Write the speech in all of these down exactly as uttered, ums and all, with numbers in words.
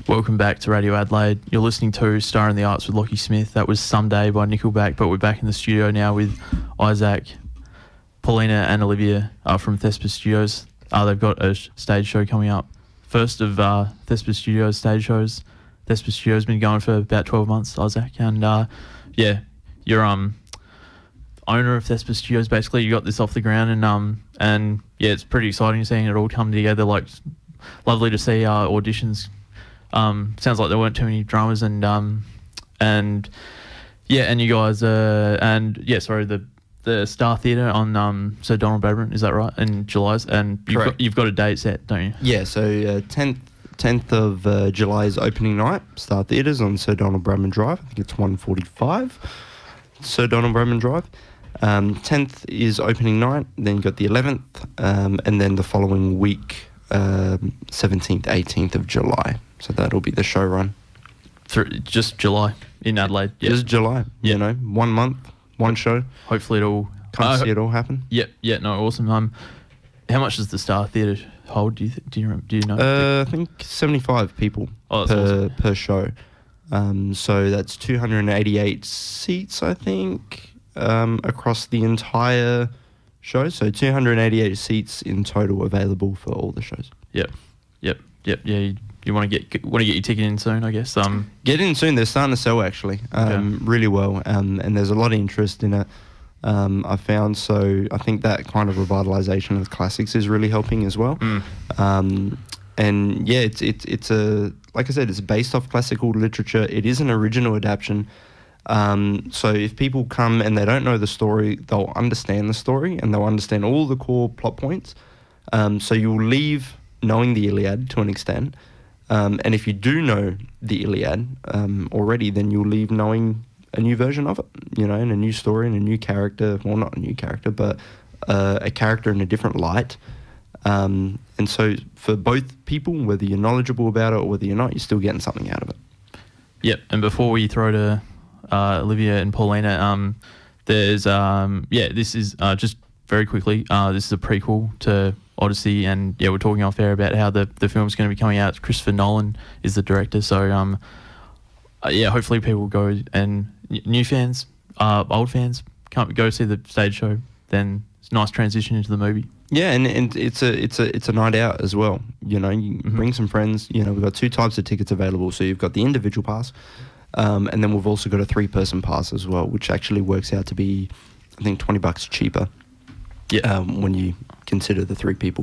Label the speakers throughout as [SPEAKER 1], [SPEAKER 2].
[SPEAKER 1] Welcome back to Radio Adelaide. You're listening to Star in the Arts with Lockie Smith. That was Someday by Nickelback, but we're back in the studio now with Isaac, Paulina and Olivia uh, from Thespis Studios. Uh, they've got a sh- stage show coming up. First of uh, Thespis Studios stage shows. Thespis Studios been going for about twelve months, Isaac. And uh, yeah, you're um owner of Thespis Studios, basically. You got this off the ground and um and yeah, it's pretty exciting seeing it all come together. Like, lovely to see uh, auditions. Um, sounds like there weren't too many dramas and um, and yeah, and you guys uh, and yeah, sorry, the the Star Theatre on um, Sir Donald Bradman, is that right? In July, and you've got, you've got a date set, don't you?
[SPEAKER 2] Yeah, so uh, tenth tenth of uh, July is opening night. Star Theatres on Sir Donald Bradman Drive. I think it's one forty-five. Sir Donald Bradman Drive. Um, tenth is opening night. Then you got the eleventh, um, and then the following week, um, seventeenth, eighteenth of July. So that'll be the show run.
[SPEAKER 1] Through just July in Adelaide. Yep.
[SPEAKER 2] Just July.
[SPEAKER 1] Yep.
[SPEAKER 2] You know, one month, one show.
[SPEAKER 1] Hopefully it'll
[SPEAKER 2] come
[SPEAKER 1] uh,
[SPEAKER 2] see it all happen.
[SPEAKER 1] Yeah, yeah, no, awesome. Um, how much does the Star Theatre hold? Do you th- do you do you know?
[SPEAKER 2] Uh, I think seventy-five people
[SPEAKER 1] oh, that's
[SPEAKER 2] per
[SPEAKER 1] awesome.
[SPEAKER 2] per show. Um, so that's two hundred eighty-eight seats, I think, um, across the entire show. So two hundred eighty-eight seats in total available for all the shows.
[SPEAKER 1] Yep, yep, yep. Yeah, you, you want to get want to get your ticket in soon, I guess. Um,
[SPEAKER 2] get in soon. They're starting to sell actually, um, okay. really well, um, and there's a lot of interest in it. Um, I found so I think that kind of revitalization of the classics is really helping as well.
[SPEAKER 1] Mm.
[SPEAKER 2] Um, and yeah, it's it's it's a like I said, it's based off classical literature. It is an original adaptation. Um, so if people come and they don't know the story, they'll understand the story and they'll understand all the core plot points. Um, so you'll leave knowing the Iliad to an extent. Um, and if you do know the Iliad um, already, then you'll leave knowing a new version of it, you know, and a new story and a new character. Well, not a new character, but uh, a character in a different light. Um, and so for both people, whether you're knowledgeable about it or whether you're not, you're still getting something out of it.
[SPEAKER 1] Yep. And before we throw to uh, Olivia and Paulina, um, there's, um, yeah, this is uh, just very quickly, uh, this is a prequel to Odyssey, and yeah, we're talking off air about how the, the film's going to be coming out. Christopher Nolan is the director, so um, uh, yeah, hopefully people will go and n- new fans, uh, old fans, can't go see the stage show. Then it's a nice transition into the movie.
[SPEAKER 2] Yeah, and, and it's a it's a it's a night out as well. You know, you mm-hmm. bring some friends. You know, we've got two types of tickets available. So you've got the individual pass, um, and then we've also got a three person pass as well, which actually works out to be, I think, twenty bucks cheaper. Yeah, um, when you consider the three people.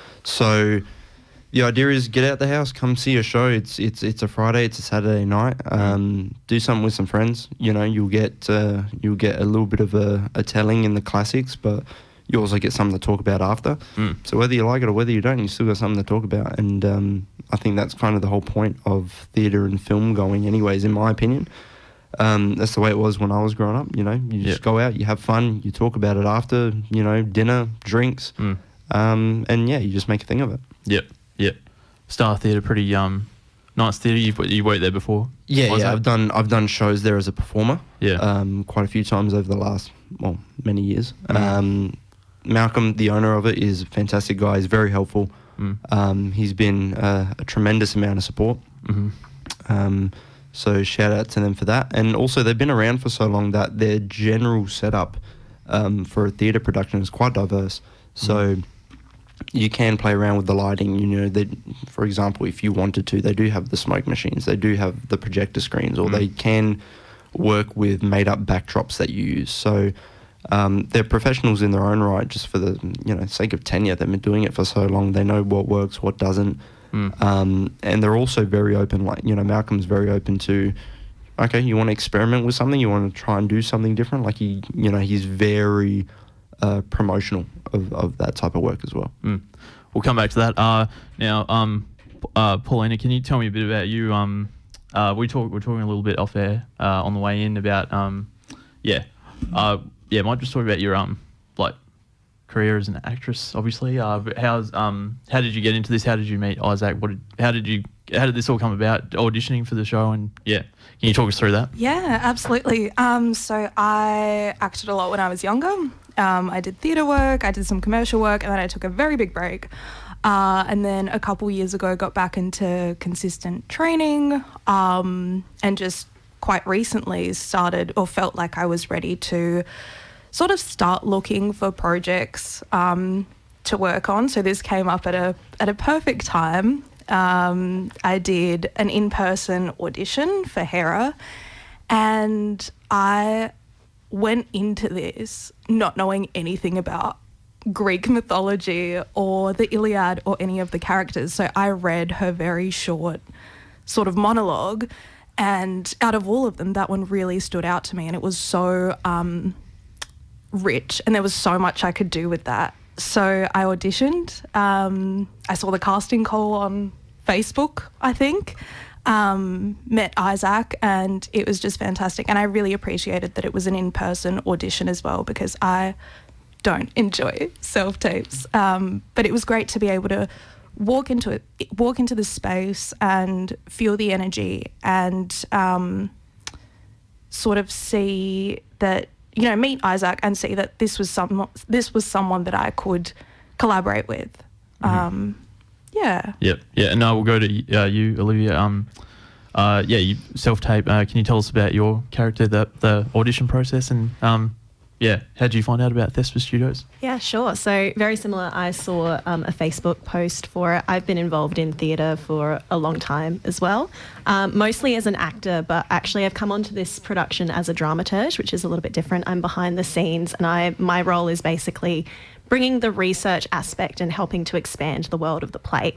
[SPEAKER 2] So the idea is get out the house, come see a show. It's it's it's a Friday, it's a Saturday night. Um, do something with some friends. You know, you'll get uh, you'll get a little bit of a, a telling in the classics, but you also get something to talk about after. Mm. So whether you like it or whether you don't, you still got something to talk about. And um, I think that's kind of the whole point of theatre and film going, anyways, in my opinion. Um, that's the way it was when I was growing up, you know. You just yep. go out, you have fun, you talk about it after, you know, dinner, drinks, mm. um, and yeah, you just make a thing of it.
[SPEAKER 1] Yep, yep. Star Theatre, pretty um, nice theatre. You've you worked there before?
[SPEAKER 2] Yeah, yeah. I've done I've done shows there as a performer.
[SPEAKER 1] Yeah.
[SPEAKER 2] Um, quite a few times over the last well many years. Mm. Um, Malcolm, the owner of it, is a fantastic guy. He's very helpful. Mm. Um, he's been uh, a tremendous amount of support. Mm-hmm. Um, So shout out to them for that. And also they've been around for so long that their general setup um, for a theatre production is quite diverse. So mm. you can play around with the lighting. You know, they, for example, if you wanted to, they do have the smoke machines. They do have the projector screens, or mm. they can work with made-up backdrops that you use. So um, they're professionals in their own right, just for the you know sake of tenure. They've been doing it for so long. They know what works, what doesn't. Mm. Um, and they're also very open, like, you know, Malcolm's very open to, okay, you want to experiment with something, you want to try and do something different, like he, you know, he's very uh, promotional of, of that type of work as well.
[SPEAKER 1] Mm. We'll come back to that. Uh, now, um, uh, Paulina, can you tell me a bit about you? Um, uh, we talk, we're talking a little bit off air uh, on the way in about, um, yeah, uh, yeah, might just talk about your, um, like, career as an actress, obviously. Uh, but how's um how did you get into this? How did you meet Isaac? What did how did you how did this all come about? Auditioning for the show, and yeah, can you talk us through that?
[SPEAKER 3] Yeah, absolutely. Um, so I acted a lot when I was younger. Um, I did theatre work, I did some commercial work, and then I took a very big break. Uh, and then a couple years ago, got back into consistent training, um, and just quite recently started or felt like I was ready to sort of start looking for projects um, to work on. So this came up at a at a perfect time. Um, I did an in-person audition for Hera, and I went into this not knowing anything about Greek mythology or the Iliad or any of the characters. So I read her very short sort of monologue, and out of all of them, that one really stood out to me, and it was so um, rich, and there was so much I could do with that. So I auditioned. Um, I saw the casting call on Facebook, I think, um, met Isaac, and it was just fantastic. And I really appreciated that it was an in-person audition as well, because I don't enjoy self-tapes. Um, but it was great to be able to walk into it, walk into the space and feel the energy, and um, sort of see that, you know, meet Isaac and see that this was some this was someone that I could collaborate with. Mm-hmm. Um, yeah.
[SPEAKER 1] Yep. Yeah. And now we'll go to uh, you, Olivia. Um, uh, yeah, you self-tape. Uh, can you tell us about your character, the the audition process, and um, yeah, how did you find out about Thespis Studios?
[SPEAKER 4] Yeah, sure. So very similar. I saw um, a Facebook post for it. I've been involved in theatre for a long time as well, um, mostly as an actor, but actually I've come onto this production as a dramaturge, which is a little bit different. I'm behind the scenes, and I my role is basically bringing the research aspect and helping to expand the world of the play.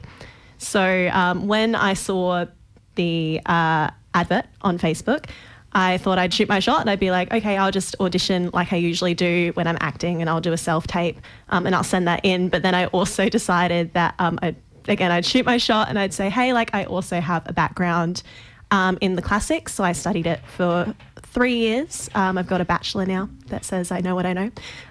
[SPEAKER 4] So um, when I saw the uh, advert on Facebook, I thought I'd shoot my shot, and I'd be like, okay, I'll just audition like I usually do when I'm acting, and I'll do a self-tape um, and I'll send that in. But then I also decided that, um, I'd, again, I'd shoot my shot and I'd say, hey, like I also have a background um, in the classics. So I studied it for three years. Um, I've got a bachelor now that says I know what I know.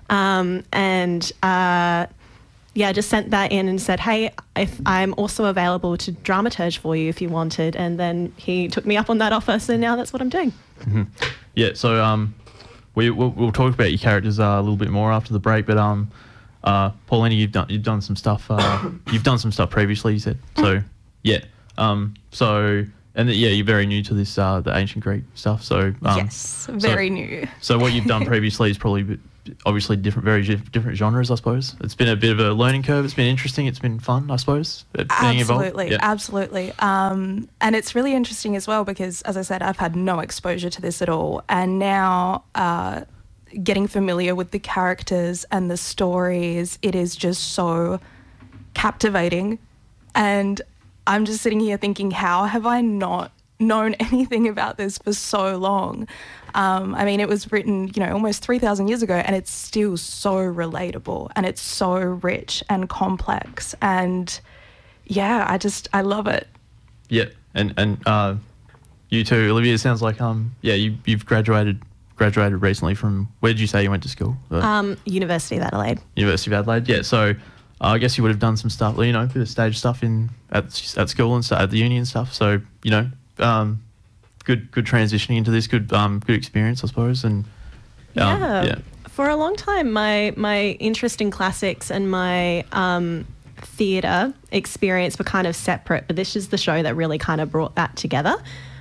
[SPEAKER 4] Um, and uh, yeah, I just sent that in and said, hey, if I'm also available to dramaturge for you if you wanted. And then he took me up on that offer. So now that's what I'm doing.
[SPEAKER 1] Mm-hmm. Yeah, so um, we we'll, we'll talk about your characters uh, a little bit more after the break. But um, uh, Paulina, you've done you've done some stuff. Uh, you've done some stuff previously, you said. So yeah, um, so and the, yeah, you're very new to this uh, the ancient Greek stuff. So um,
[SPEAKER 3] yes, very
[SPEAKER 1] so,
[SPEAKER 3] new.
[SPEAKER 1] So what you've done previously is probably obviously different, very different genres, I suppose. It's been a bit of a learning curve. It's been interesting. It's been fun, I suppose. Being
[SPEAKER 3] absolutely,
[SPEAKER 1] yeah.
[SPEAKER 3] absolutely. Um, and it's really interesting as well because, as I said, I've had no exposure to this at all, and now uh, getting familiar with the characters and the stories, it is just so captivating. And I'm just sitting here thinking, how have I not known anything about this for so long? Um, I mean, it was written, you know, almost three thousand years ago, and it's still so relatable, and it's so rich and complex. And yeah, I just, I love it.
[SPEAKER 1] Yeah. And, and uh, you too, Olivia, it sounds like, um, yeah, you, you've graduated graduated recently from, where did you say you went to school? Uh,
[SPEAKER 4] um, University of Adelaide.
[SPEAKER 1] University of Adelaide, yeah. So uh, I guess you would have done some stuff, you know, a bit of stage stuff in at, at school and stuff, at the uni and stuff. So, you know, um, good good transitioning into this, good um good experience, I suppose. And um,
[SPEAKER 4] yeah.
[SPEAKER 1] yeah,
[SPEAKER 4] for a long time, my my interest in classics and my um, theatre experience were kind of separate, but this is the show that really kind of brought that together.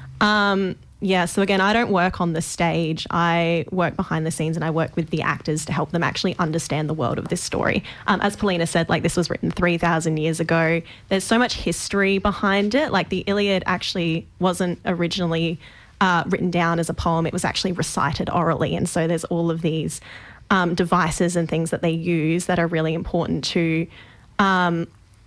[SPEAKER 4] Um, yeah, so again, I don't work on the stage. I work behind the scenes, and I work with the actors to help them actually understand the world of this story. Um, as Paulina said, like, this was written three thousand years ago. There's so much history behind it. Like, the Iliad actually wasn't originally uh, written down as a poem. It was actually recited orally. And so there's all of these um, devices and things that they use that are really important to um,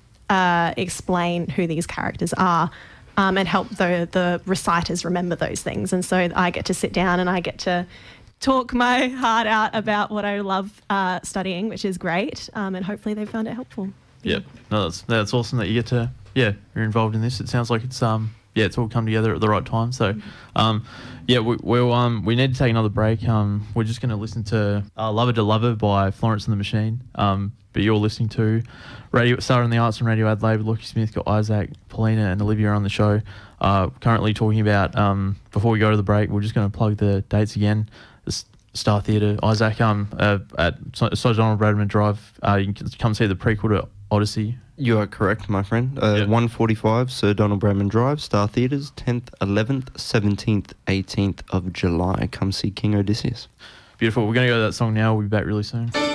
[SPEAKER 4] uh, explain who these characters are. Um, and help the, the reciters remember those things. And so I get to sit down and I get to talk my heart out about what I love uh, studying, which is great. Um, and hopefully they found it helpful.
[SPEAKER 1] Yeah, no, that's that's awesome that you get to, yeah, you're involved in this. It sounds like it's um yeah, it's all come together at the right time. So, um, yeah, we, we'll um we need to take another break. Um, we're just going to listen to uh, "Lover to Lover" by Florence and the Machine. Um, but you're listening to Radio Star in the Arts and Radio Adelaide with Lockie Smith, got Isaac, Paulina, and Olivia on the show. Uh, currently talking about um before we go to the break, we're just going to plug the dates again. The Star Theatre, Isaac, um, uh, at Sir Donald Bradman Drive. Uh, you can come see the prequel to Odyssey.
[SPEAKER 2] You are correct, my friend. Uh,
[SPEAKER 1] Yep.
[SPEAKER 2] one forty-five Sir Donald Bradman Drive, Star Theatres, tenth, eleventh, seventeenth, eighteenth of July. Come see King Odysseus.
[SPEAKER 1] Beautiful. We're going to go to that song now. We'll be back really soon.